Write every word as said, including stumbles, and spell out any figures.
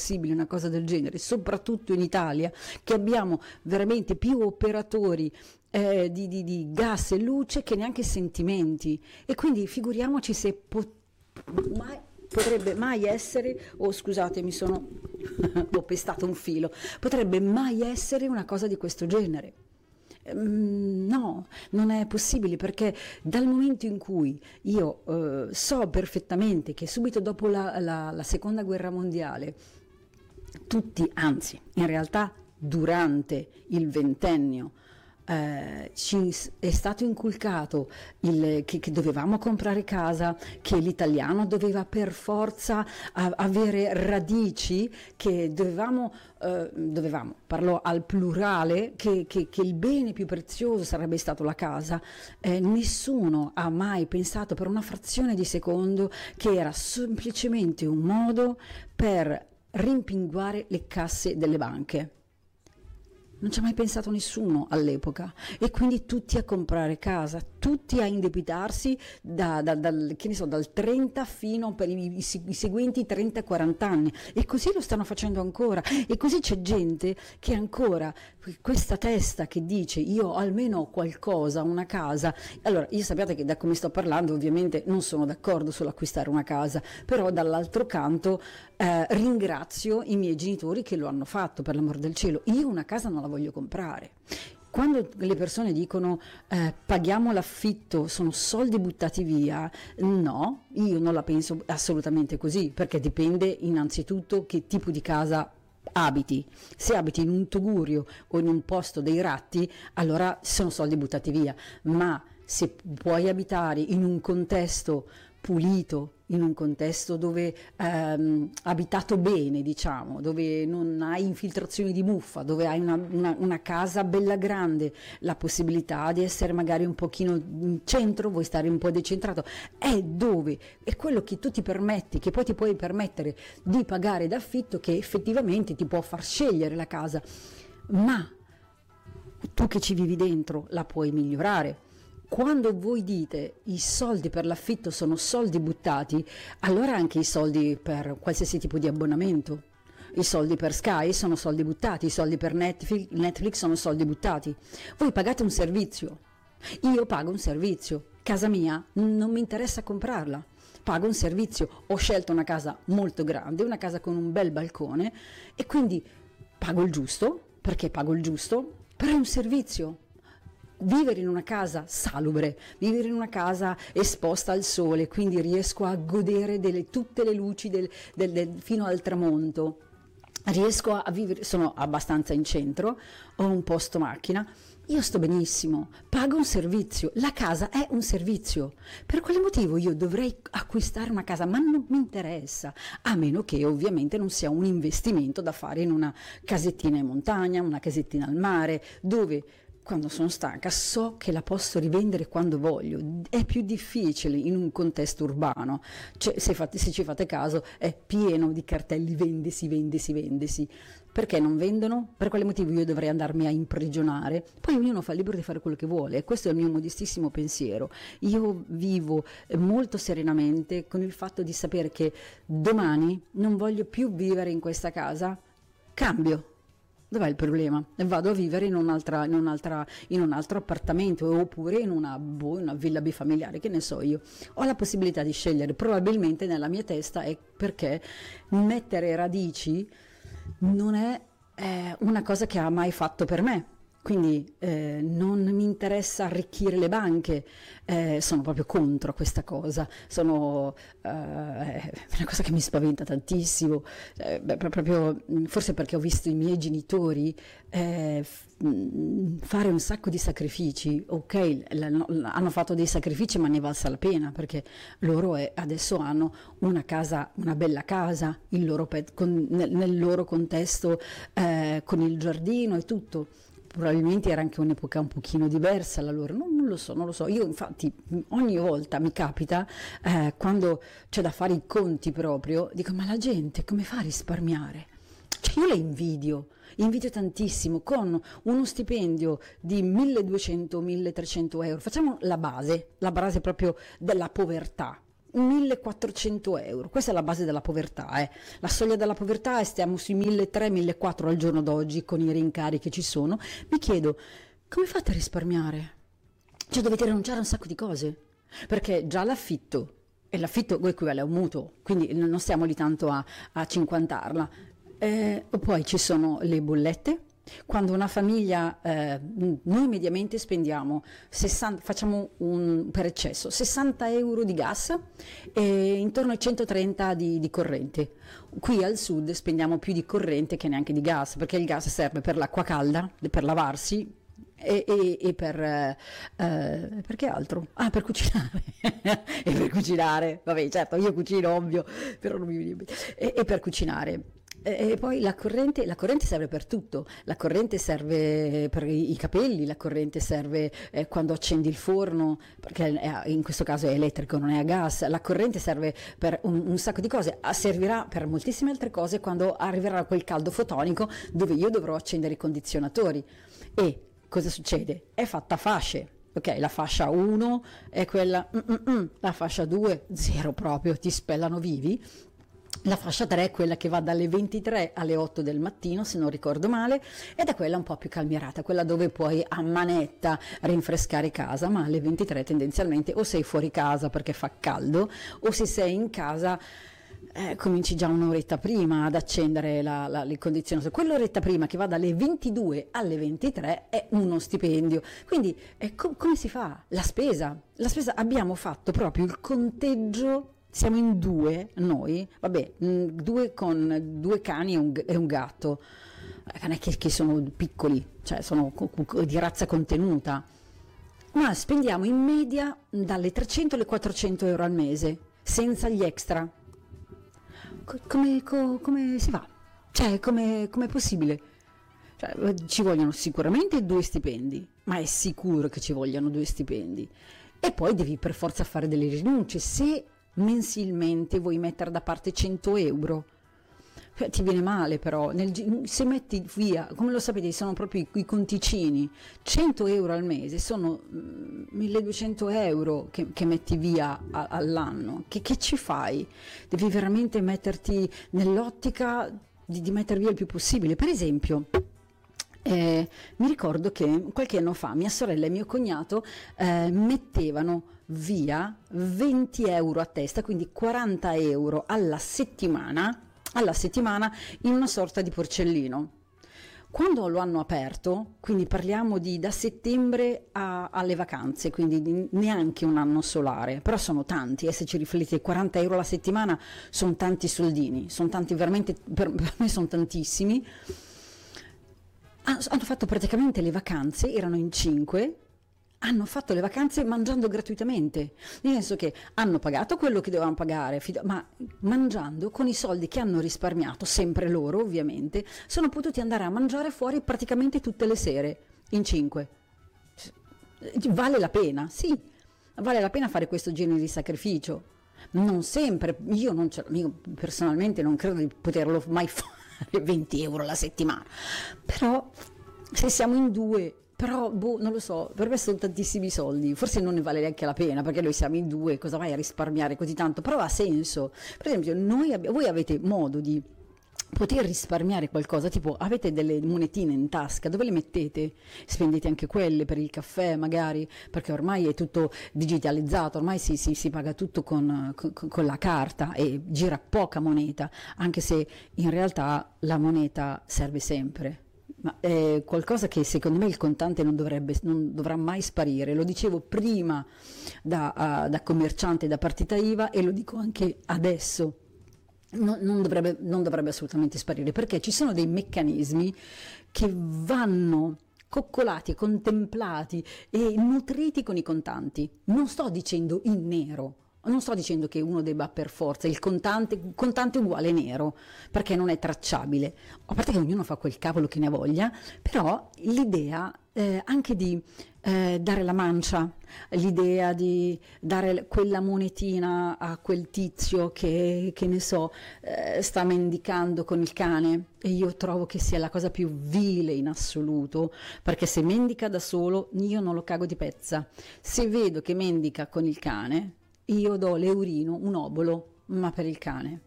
possibile una cosa del genere, soprattutto in Italia, che abbiamo veramente più operatori eh, di, di, di gas e luce che neanche sentimenti, e quindi figuriamoci se po- mai, potrebbe mai essere, oh scusate mi sono ho pestato un filo, potrebbe mai essere una cosa di questo genere. No, non è possibile, perché dal momento in cui io eh, so perfettamente che subito dopo la, la, la seconda guerra mondiale tutti, anzi in realtà durante il ventennio, eh, ci è stato inculcato il, che, che dovevamo comprare casa, che l'italiano doveva per forza a, avere radici, che dovevamo, eh, dovevamo, parlo al plurale, che, che, che il bene più prezioso sarebbe stato la casa. Eh, nessuno ha mai pensato per una frazione di secondo che era semplicemente un modo per rimpinguare le casse delle banche. Non ci ha mai pensato nessuno all'epoca, e quindi tutti a comprare casa, tutti a indebitarsi da, da, dal, che ne so, dal trenta fino per i, i, i seguenti trenta quaranta anni, e così lo stanno facendo ancora, e così c'è gente che ancora questa testa che dice io almeno ho qualcosa, una casa. Allora, io sappiate che da come sto parlando ovviamente non sono d'accordo sull'acquistare una casa, però dall'altro canto eh, ringrazio i miei genitori che lo hanno fatto, per l'amor del cielo. Io una casa non la voglio comprare. Quando le persone dicono eh, paghiamo l'affitto, sono soldi buttati via, no, io non la penso assolutamente così, perché dipende innanzitutto che tipo di casa abiti. Se abiti in un tugurio o in un posto dei ratti, allora sono soldi buttati via, ma se puoi abitare in un contesto pulito, in un contesto dove ehm, abitato bene, diciamo, dove non hai infiltrazioni di muffa, dove hai una, una, una casa bella grande, la possibilità di essere magari un pochino in centro, vuoi stare un po' decentrato, è dove, è quello che tu ti permetti, che poi ti puoi permettere di pagare d'affitto, che effettivamente ti può far scegliere la casa, ma tu che ci vivi dentro la puoi migliorare. Quando voi dite i soldi per l'affitto sono soldi buttati, allora anche i soldi per qualsiasi tipo di abbonamento, i soldi per Sky sono soldi buttati, i soldi per Netflix, Netflix sono soldi buttati. Voi pagate un servizio, io pago un servizio, casa mia non mi interessa comprarla, pago un servizio, ho scelto una casa molto grande, una casa con un bel balcone, e quindi pago il giusto, perché pago il giusto, però è un servizio. Vivere in una casa salubre, vivere in una casa esposta al sole, quindi riesco a godere delle, tutte le luci del, del, del, fino al tramonto, riesco a vivere, sono abbastanza in centro, ho un posto macchina, io sto benissimo, pago un servizio, la casa è un servizio. Per quale motivo io dovrei acquistare una casa? Ma non mi interessa, a meno che ovviamente non sia un investimento da fare in una casettina in montagna, una casettina al mare, dove quando sono stanca so che la posso rivendere quando voglio. È più difficile in un contesto urbano, cioè, se, fate, se ci fate caso è pieno di cartelli vendesi, vendesi, vendesi. Perché non vendono? Per quale motivo io dovrei andarmi a imprigionare? Poi ognuno fa libero di fare quello che vuole, e questo è il mio modestissimo pensiero. Io vivo molto serenamente con il fatto di sapere che domani non voglio più vivere in questa casa, cambio. Dov'è il problema? Vado a vivere in, un'altra, in, un'altra, in un altro appartamento, oppure in una, boh, una villa bifamiliare, che ne so io. Ho la possibilità di scegliere, probabilmente nella mia testa è perché mettere radici non è eh, una cosa che ha mai fatto per me. Quindi eh, non mi interessa arricchire le banche, eh, sono proprio contro questa cosa, sono eh, una cosa che mi spaventa tantissimo, eh, beh, proprio, forse perché ho visto i miei genitori eh, fare un sacco di sacrifici. Ok, hanno fatto dei sacrifici, ma ne valsa la pena, perché loro è, adesso hanno una casa, una bella casa, il loro pet, con, nel, nel loro contesto eh, con il giardino e tutto. Probabilmente era anche un'epoca un pochino diversa la loro, non, non lo so, non lo so. Io infatti ogni volta mi capita, eh, quando c'è da fare i conti proprio, dico, ma la gente come fa a risparmiare? Cioè io le invidio, invidio tantissimo, con uno stipendio di milleduecento milletrecento euro, facciamo la base, la base proprio della povertà, millequattrocento euro. Questa è la base della povertà, eh. La soglia della povertà, e stiamo sui milletrecento millequattrocento al giorno d'oggi con i rincari che ci sono. Mi chiedo, come fate a risparmiare? Cioè dovete rinunciare a un sacco di cose, perché già l'affitto, e l'affitto equivale a un mutuo, quindi non stiamo lì tanto a, a cinquantarla. Eh, poi ci sono le bollette. Quando una famiglia, eh, noi mediamente spendiamo sessanta, facciamo un, per eccesso sessanta euro di gas e intorno ai centotrenta di, di corrente. Qui al sud spendiamo più di corrente che neanche di gas, perché il gas serve per l'acqua calda, per lavarsi e, e, e per eh, per che altro? Ah, per cucinare. E per cucinare, vabbè, certo, io cucino, ovvio, però non mi viene in mente. e, e per cucinare. E poi la corrente, la corrente serve per tutto, la corrente serve per i, i capelli, la corrente serve eh, quando accendi il forno, perché è, in questo caso è elettrico, non è a gas, la corrente serve per un, un sacco di cose, servirà per moltissime altre cose quando arriverà quel caldo fotonico dove io dovrò accendere i condizionatori. E cosa succede? È fatta a fasce. Ok, la fascia uno è quella, mm, mm, mm, la fascia due, zero proprio, ti spellano vivi. La fascia tre è quella che va dalle ventitré alle otto del mattino, se non ricordo male, ed è quella un po' più calmierata, quella dove puoi a manetta rinfrescare casa, ma alle ventitré tendenzialmente o sei fuori casa perché fa caldo, o se sei in casa eh, cominci già un'oretta prima ad accendere la, la, il condizionatore. Quell'oretta prima che va dalle ventidue alle ventitré è uno stipendio. Quindi eh, co- come si fa? La spesa. La spesa abbiamo fatto proprio il conteggio. Siamo in due, noi, vabbè, mh, due con due cani e un, e un gatto, non è che, che sono piccoli, cioè sono co- co- di razza contenuta, ma spendiamo in media dalle trecento alle quattrocento euro al mese, senza gli extra. Co- come, co- come si fa? Cioè, come è possibile? Cioè, ci vogliono sicuramente due stipendi, ma è sicuro che ci vogliano due stipendi. E poi devi per forza fare delle rinunce, se mensilmente vuoi mettere da parte cento euro, cioè, ti viene male però, nel, se metti via, come lo sapete, sono proprio i, i conticini, cento euro al mese sono mm, milleduecento euro che, che metti via a, all'anno, che, che ci fai? Devi veramente metterti nell'ottica di, di mettere via il più possibile. Per esempio, Eh, mi ricordo che qualche anno fa mia sorella e mio cognato eh, mettevano via venti euro a testa, quindi quaranta euro alla settimana, alla settimana in una sorta di porcellino. Quando lo hanno aperto, quindi parliamo di da settembre a, alle vacanze, quindi di, neanche un anno solare, però sono tanti, e eh, se ci riflettete, quaranta euro alla settimana sono tanti soldini, sono tanti veramente, per, per me sono tantissimi. Hanno fatto praticamente le vacanze, erano in cinque, hanno fatto le vacanze mangiando gratuitamente, nel senso che hanno pagato quello che dovevano pagare, ma mangiando con i soldi che hanno risparmiato, sempre loro ovviamente, sono potuti andare a mangiare fuori praticamente tutte le sere, in cinque. Vale la pena, sì, vale la pena fare questo genere di sacrificio. Non sempre, io, non ce, io personalmente non credo di poterlo mai fare. venti euro alla settimana, però se siamo in due, però boh, non lo so, per me sono tantissimi soldi, forse non ne vale neanche la pena, perché noi siamo in due, cosa vai a risparmiare così tanto? Però ha senso. Per esempio, noi abbi- voi avete modo di poter risparmiare qualcosa, tipo avete delle monetine in tasca, dove le mettete? Spendete anche quelle per il caffè magari, perché ormai è tutto digitalizzato, ormai si, si, si paga tutto con, con, con la carta e gira poca moneta, anche se in realtà la moneta serve sempre. Ma è qualcosa che secondo me il contante non, dovrebbe, non dovrà mai sparire. Lo dicevo prima da, uh, da commerciante, da partita I V A, e lo dico anche adesso. Non, non, dovrebbe, non dovrebbe assolutamente sparire, perché ci sono dei meccanismi che vanno coccolati, contemplati e nutriti con i contanti. Non sto dicendo in nero, non sto dicendo che uno debba per forza il contante, contante uguale nero, perché non è tracciabile, a parte che ognuno fa quel cavolo che ne voglia, però l'idea eh, anche di eh, dare la mancia, l'idea di dare quella monetina a quel tizio che, che ne so, eh, sta mendicando con il cane, e io trovo che sia la cosa più vile in assoluto, perché se mendica da solo io non lo cago di pezza, se vedo che mendica con il cane io do l'eurino, un obolo, ma per il cane.